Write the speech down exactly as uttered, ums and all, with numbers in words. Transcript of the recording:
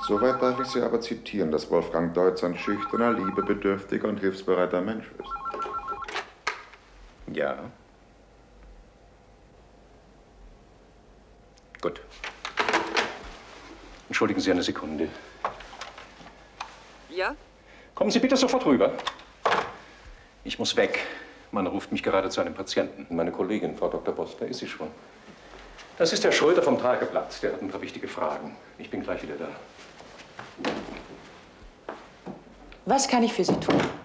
Soweit darf ich Sie aber zitieren, dass Wolfgang Deutz ein schüchterner, liebebedürftiger und hilfsbereiter Mensch ist. Ja. Gut. Entschuldigen Sie eine Sekunde. Ja? Kommen Sie bitte sofort rüber. Ich muss weg. Man ruft mich gerade zu einem Patienten. Meine Kollegin, Frau Doktor Boss, da ist sie schon. Das ist der Schröder vom Tageblatt. Der hat ein paar wichtige Fragen. Ich bin gleich wieder da. Was kann ich für Sie tun?